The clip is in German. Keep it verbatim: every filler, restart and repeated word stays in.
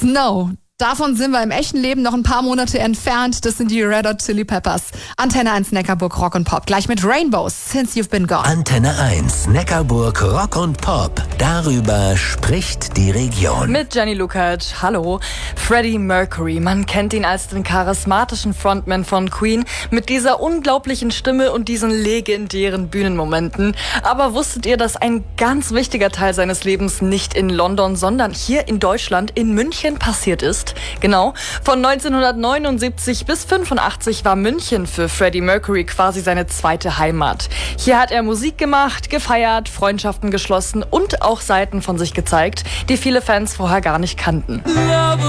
Snow. Davon sind wir im echten Leben noch ein paar Monate entfernt. Das sind die Red Hot Chili Peppers. Antenne eins Neckarburg Rock und Pop. Gleich mit Rainbows, Since You've Been Gone. Antenne eins Neckarburg Rock und Pop. Darüber spricht die Region. Mit Jenny Lukacs. Hallo. Freddie Mercury. Man kennt ihn als den charismatischen Frontman von Queen mit dieser unglaublichen Stimme und diesen legendären Bühnenmomenten. Aber wusstet ihr, dass ein ganz wichtiger Teil seines Lebens nicht in London, sondern hier in Deutschland, in München passiert ist? Genau. Von neunzehnhundertneunundsiebzig bis fünfundachtzig war München für Freddie Mercury quasi seine zweite Heimat. Hier hat er Musik gemacht, gefeiert, Freundschaften geschlossen und auch Seiten von sich gezeigt, die viele Fans vorher gar nicht kannten.